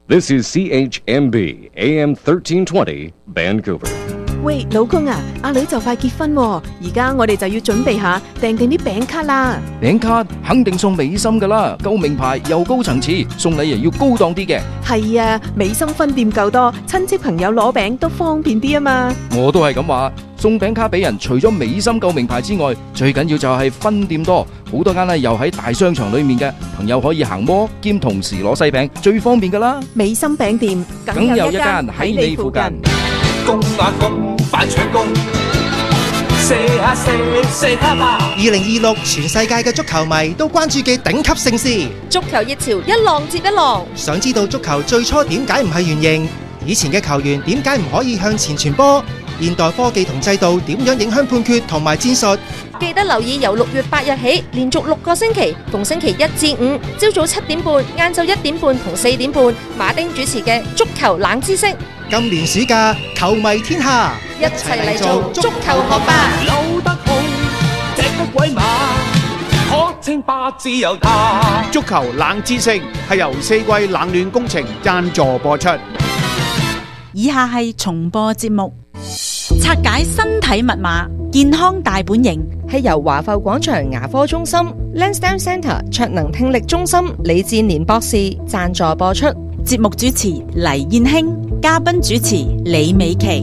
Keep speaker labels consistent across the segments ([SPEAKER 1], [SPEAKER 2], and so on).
[SPEAKER 1] This is CHMB AM 1320 Vancouver.
[SPEAKER 2] 喂，老公啊，阿女就快結婚喎，而家我哋就要準備下訂定啲餅卡啦。
[SPEAKER 3] 餅卡肯定送美心噶啦，夠名牌又高層次，送禮又要高檔啲嘅。
[SPEAKER 2] 係啊，美心分店夠多，親戚朋友攞餅都方便啲啊嘛。
[SPEAKER 3] 我都係咁話，送餅卡俾人，除咗美心夠名牌之外，最緊要就係分店多，好多間呢又喺大商場裏面嘅，朋友可以行摩兼同時攞細餅，最方便噶啦。
[SPEAKER 2] 美心餅店
[SPEAKER 3] 梗有一間喺你附近。
[SPEAKER 4] 恭啊恭，快搶攻！射下射，射他吧
[SPEAKER 5] ！2026全世界嘅足球迷都關注嘅頂級盛事，
[SPEAKER 6] 足球熱潮一浪接一浪。
[SPEAKER 5] 想知道足球最初點解唔係圓形？以前嘅球員點解唔可以向前傳波？現代科技同制度點樣影響判決同埋戰術？
[SPEAKER 6] 記得留意由6月8日起，連續6個星期，逢星期1至5，朝早7點半、晏晝1點半同4點半，馬丁主持嘅足球冷知識。
[SPEAKER 5] 今年暑假，球迷天下，
[SPEAKER 6] 一齊嚟做足球學霸。
[SPEAKER 4] 扭得好，隻得鬼馬，可稱霸自由他。
[SPEAKER 7] 足球冷知識係由四季冷暖工程贊助播出。
[SPEAKER 8] 以下係重播節目。拆解身體密碼，健康大本營
[SPEAKER 6] 係由華埠廣場牙科中心 Lansdowne Centre 卓能聽力中心李志年博士贊助播出。
[SPEAKER 8] 節目主持黎燕卿，嘉賓主持李美琪。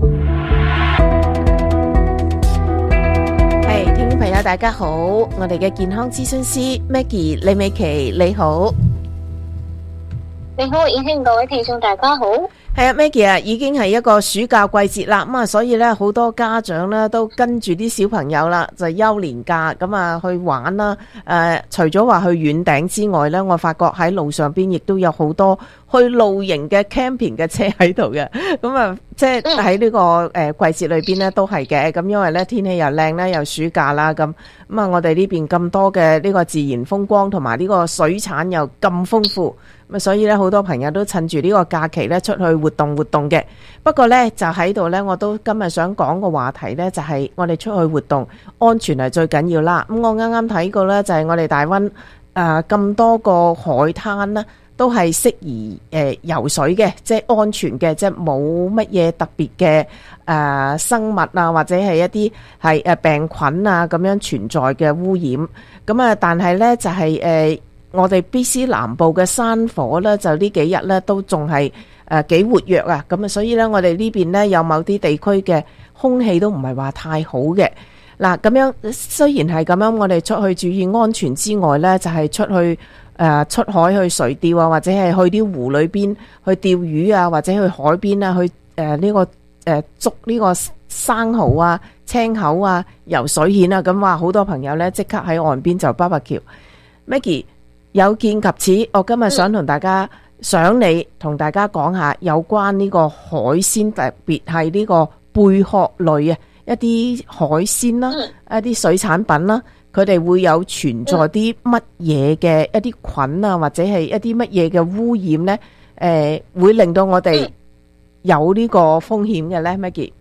[SPEAKER 2] 係，聽眾朋友大家好，我哋嘅健康諮詢師 Maggie 李美琪你好。
[SPEAKER 9] 你好，燕卿，各位聽眾大家好。
[SPEAKER 2] 係啊 Maggie 啊，已經係一個暑假季節啦，咁啊，所以咧好多家長咧都跟住啲小朋友啦，就休年假咁啊去玩啦。除咗話去遠頂之外咧，我發覺喺路上邊亦都有好多去露營嘅 camping 嘅車喺度嘅，咁啊，即係喺呢個季節裏邊咧都係嘅。咁因為咧天氣又靚啦，又暑假啦，咁啊，我哋呢邊咁多嘅呢個自然風光同埋呢個水產又咁豐富。咁所以咧，好多朋友都趁住呢個假期咧出去活動嘅。不過咧，就喺度咧，我都今日想講個話題咧，就係我哋出去活動安全係最緊要啦。咁我啱啱睇過咧，就係我哋大灣咁多個海灘啦，都係適宜游水嘅，即係安全嘅，即係冇乜嘢特別嘅生物啊，或者係一啲係病菌啊咁樣存在嘅污染。咁啊，但係咧就係我哋 BC 南部嘅山火咧，就呢幾日咧都仲係幾活躍啊！咁啊，所以咧我哋呢邊咧有某啲地區嘅空氣都唔係話太好嘅。嗱，咁樣雖然係咁樣，我哋出去注意安全之外咧，就係出去出海去垂釣啊，或者係去啲湖裏邊去釣魚啊，或者去海邊啊，去呢個捉呢個生蠔啊、青口啊、游水蜆啊，咁話好多朋友咧即刻喺岸邊就 BBQ。Maggie，有見及此，我今日想同大家你同大家講下有關呢個海鮮，特別係呢個貝殼類啊，一啲海鮮啦，一啲水產品啦，佢哋會有存在啲乜嘢嘅一啲菌啊，或者係一啲乜嘢嘅污染呢？會令到我哋有呢個風險嘅呢 Maggie？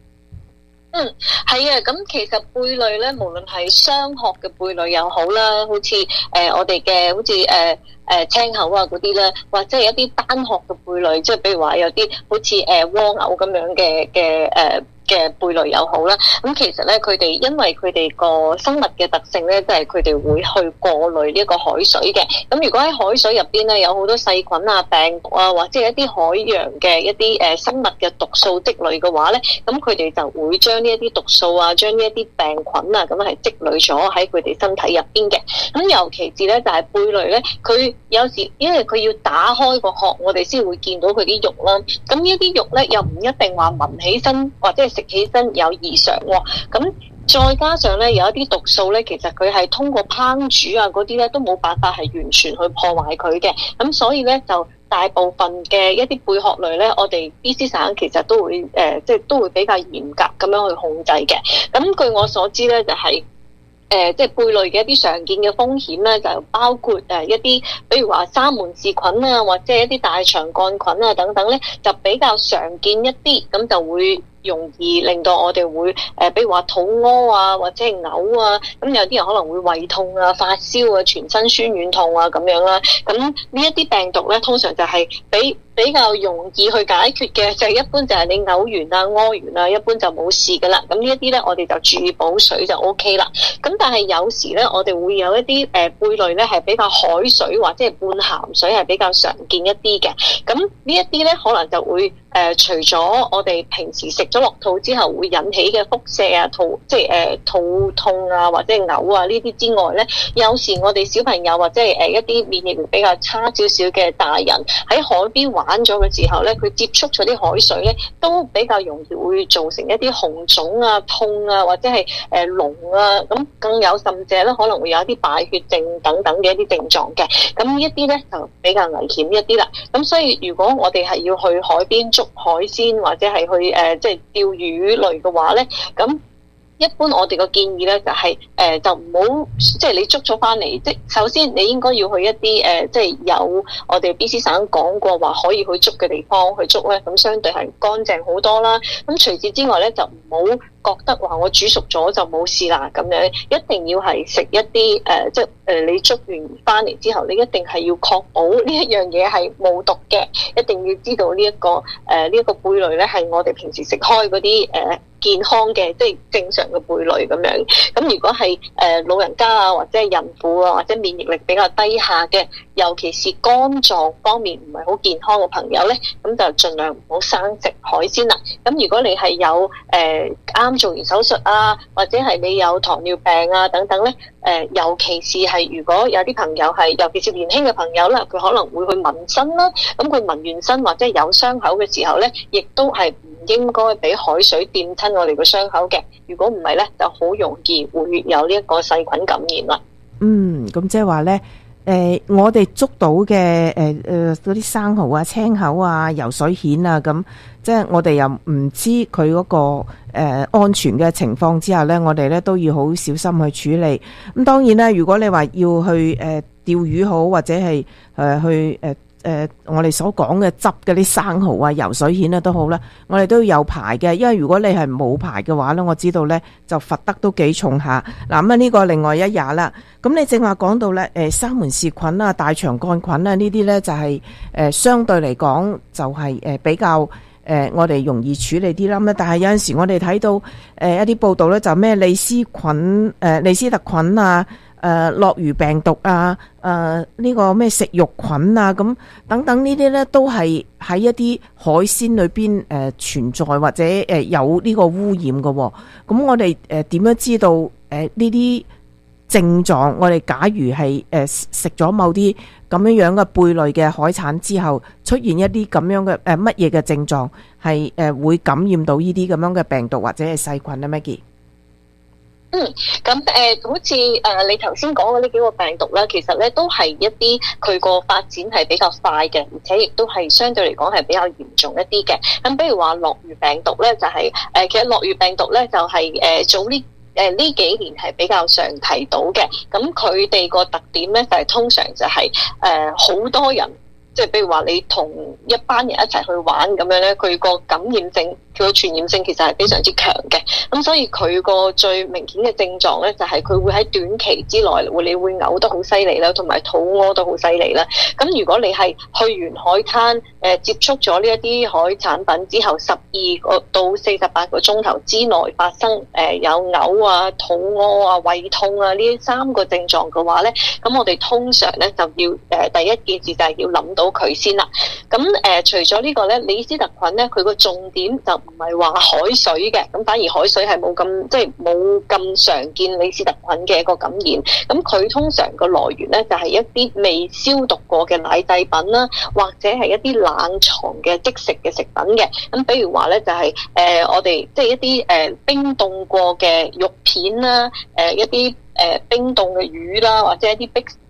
[SPEAKER 9] 係啊，咁其實貝類咧，無論係雙殼嘅貝類又好啦，好似我哋嘅好似青口啊嗰啲咧，或者係一啲單殼嘅貝類，即係比如話有啲好似蝸牛咁樣嘅貝類又好啦，咁其實咧佢哋因為佢哋個生物嘅特性咧，即係佢哋會去過濾呢一個海水嘅。咁如果喺海水入邊咧有好多細菌啊、病毒啊，或者係一啲海洋嘅一啲生物嘅毒素積累嘅話咧，咁佢哋就會將呢一啲毒素啊、將呢一啲病菌啊，咁係積累咗喺佢哋身體入邊嘅。咁尤其是咧就係貝類咧，佢有時因為佢要打開個殼，我哋先會見到佢啲肉啦。咁呢啲肉咧又唔一定話聞起身或者係食起身有異常喎，咁再加上咧有一啲毒素咧，其實佢係通過烹煮啊嗰啲咧都冇辦法係完全去破壞佢嘅，咁所以咧就大部分嘅一啲貝殼類咧，我哋 BC 省其實都會即係都會比較嚴格咁樣去控制嘅。咁據我所知咧，就係即係貝類嘅一啲常見嘅風險咧，就包括一啲，比如話沙門氏菌啊，或者一啲大腸桿菌啊等等咧，就比較常見一啲，咁就會容易令到我哋會比如話肚屙啊，或者係嘔啊，咁有啲人可能會胃痛啊、發燒啊、全身酸軟痛啊咁樣啦。咁呢一啲病毒咧，通常就係比較容易去解決嘅，就係一般就係你嘔完啊、屙完啊，一般就冇事噶啦。咁呢一啲咧，我哋就注意補水就 OK 啦。咁但係有時咧，我哋會有一啲貝類咧係比較海水或者係半鹹水係比較常見一啲嘅。咁呢一啲咧，可能就會除咗我哋平時食咗落肚之後會引起嘅腹瀉啊、肚痛啊或者係嘔啊呢啲之外咧，有時我哋小朋友或者係一啲免疫力比較差少少嘅大人喺海邊玩咗嘅時候咧，佢接觸咗啲海水咧，都比較容易會造成一啲紅腫啊、痛啊或者係膿啊，咁更有甚者咧可能會有一啲敗血症等等嘅一啲症狀嘅。咁呢一啲咧就比較危險一啲啦。咁所以如果我哋係要去海邊捉海鮮或者係去即係釣魚類嘅話咧，咁一般我哋個建議咧就係就唔好即係你捉咗翻嚟，即首先你應該要去一啲即係有我哋 BC 省講過話可以去捉嘅地方去捉咧，咁相對係乾淨好多啦。咁除此之外咧，就唔好覺得話我煮熟咗就冇事啦咁樣，一定要係食一啲即係你捉完翻嚟之後，你一定係要確保呢一樣嘢係冇毒嘅，一定要知道呢一個呢一個貝類咧係我哋平時食開嗰啲健康嘅即係正常嘅貝類咁樣。咁如果係老人家啊或者係孕婦啊或者免疫力比較低下嘅，尤其是肝臟方面唔係好健康嘅朋友咧，咁就盡量唔好生食海鮮啦。咁如果你係有啱做完手術啊，或者係你有糖尿病啊等等咧，尤其是係如果有啲朋友係，尤其是年輕嘅朋友啦，佢可能會去紋身啦，咁佢紋完身或者有傷口嘅時候咧，亦都係唔應該俾海水掂親我哋個傷口嘅。如果唔係咧，就好容易會有呢一個細菌感染啦。
[SPEAKER 2] 咁即係話咧，我哋捉到嘅嗰啲生蠔啊、青口啊、游水蜆啊，咁即係我哋又唔知佢嗰個安全嘅情況之下咧，我哋咧都要好小心去處理。咁當然啦，如果你話要去釣魚好，或者係去我哋所講嘅執嗰啲生蠔啊、游水蜆啊都好啦，我哋都要有牌嘅，因為如果你係冇牌嘅話咧，我知道咧就罰得都幾重下。嗱，咁啊呢個另外一也啦。咁你正話講到咧，沙門氏菌啊、大腸桿菌啊呢啲咧就係相對嚟講就係比較我哋容易處理啲啦。咁但係有陣時我哋睇到一啲報道咧，就咩利斯特菌啊、諾如病毒啊、呢個咩食肉菌啊，咁等等呢啲咧都係喺一啲海鮮裏邊存在或者有呢個污染嘅。咁我哋點樣知道呢啲症狀？我哋假如係食咗某啲咁樣嘅貝類嘅海產之後，出現一啲咁樣嘅乜嘢嘅症狀，係會感染到呢啲咁樣嘅病毒或者係細菌咧？Maggie？
[SPEAKER 9] 咁好似你頭先講嘅呢幾個病毒咧，其實咧都係一啲佢個發展係比較快嘅，而且亦都係相對嚟講係比較嚴重一啲嘅。咁比如話諾如病毒咧，就係其實諾如病毒咧就係早呢幾年係比較常提到嘅。咁佢哋個特點咧就係通常就係好多人，即係比如話你同一班人一齊去玩咁樣咧，佢個感染性、佢個傳染性其實係非常之強嘅。咁所以佢個最明顯嘅症狀咧，就係佢會喺短期之內你會嘔得好犀利啦，同埋肚屙都好犀利啦。咁如果你係去完海灘接觸咗呢一啲海產品之後，12個到48個鐘頭之內發生有嘔啊、肚屙啊、胃痛啊呢3個症狀嘅話咧，咁我哋通常咧就要第一件事就係要諗到佢先啦。咁除咗呢個咧，李斯特菌咧，佢個重點就唔係話海水嘅，咁反而海水係冇咁即係冇咁常見李斯特菌嘅一個感染。咁佢通常個來源咧就係一啲未消毒過嘅奶製品啦，或者係一啲冷藏嘅即食嘅食品嘅。咁比如話咧就係我哋即係一啲冰凍過嘅肉片啦，一啲冰凍嘅魚啦，或者一啲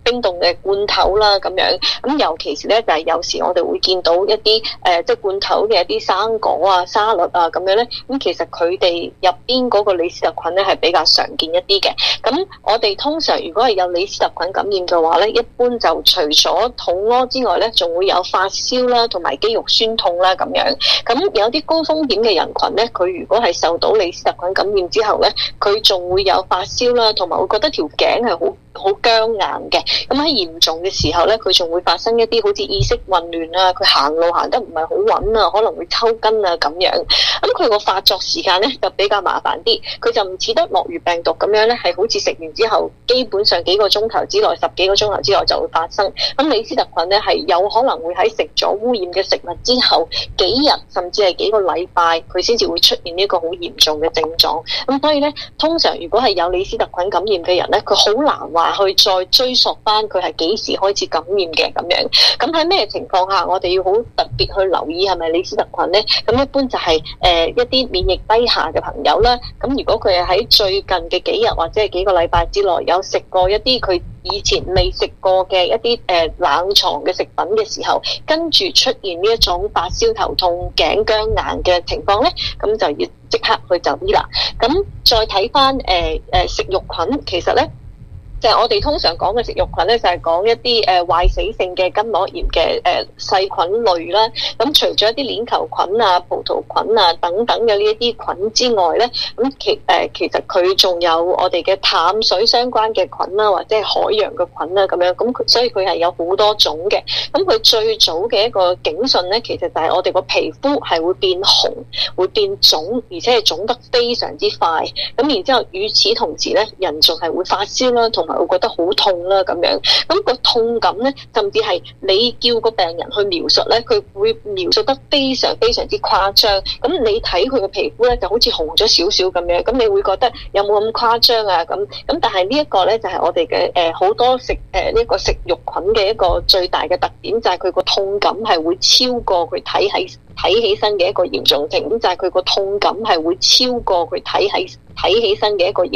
[SPEAKER 9] 冰凍嘅罐頭啦咁樣。咁尤其是咧就係有時我哋會見到一啲即係罐頭嘅一啲生果啊、沙律啊咁樣咧。咁其實佢哋入邊嗰個李斯特菌咧係比較常見一啲嘅。咁我哋通常如果係有李斯特菌感染嘅話咧，一般就除咗肚屙之外咧，仲會有發燒啦，同埋肌肉酸痛啦咁樣。咁有啲高風險嘅人群咧，佢如果係受到李斯特菌感染之後咧，佢仲會有發燒啦，同埋會覺得條頸係好僵硬嘅。咁喺嚴重嘅時候咧，佢仲會發生一啲好似意識混亂啊，佢行路行得唔係好穩啊，可能會抽筋啊咁樣。咁佢個發作時間咧就比較麻煩啲，佢就唔似得諾如病毒咁樣咧，係好似食完之後基本上幾個鐘頭之內、10幾個鐘頭之內就會發生。咁李斯特菌咧係有可能會喺食咗污染嘅食物之後幾日甚至係幾個禮拜，佢先至會出現呢個好嚴重嘅症狀。咁所以咧，通常如果係有李斯特菌感染嘅人咧，佢好難話去再追溯翻佢係幾時開始感染嘅咁樣。咁喺咩情況下我哋要好特別去留意係咪李斯特菌咧？咁一般就係一啲免疫低下嘅朋友啦。咁如果佢係喺最近嘅幾日或者係幾個禮拜之內有食過一啲佢以前未食過嘅一啲冷藏嘅食品嘅時候，跟住出現呢一種發燒、頭痛、頸僵硬嘅情況咧，咁就要即刻去就醫啦。咁再睇翻食肉菌，其實咧就係我哋通常講嘅食肉菌咧，就係講一啲壞死性嘅筋膜炎嘅細菌類啦。咁除咗一啲鏈球菌啊、葡萄菌啊等等嘅呢一啲菌之外咧，咁其實佢仲有我哋嘅淡水相關嘅菌啦，或者係海洋嘅菌啦咁樣。咁所以佢係有好多種嘅。咁佢最早嘅一個警訊咧，其實就係我哋個皮膚係會變紅、會變腫，而且係腫得非常之快。咁然之後，與此同時咧，人仲係會發燒啦，同埋會覺得好痛啦咁樣。咁個痛感咧，甚至係你叫個病人去描述咧，佢會描述得非常非常之誇張。咁你睇佢個皮膚咧，就好似紅咗少少咁樣。咁你會覺得有冇咁誇張啊？咁但係呢一個咧，就係我哋嘅好多呢個食肉菌嘅一個最大嘅特點，就係佢個痛感係會超過佢睇起身嘅一個嚴重程度，就係佢個痛感係會超過佢睇起身嘅一個嚴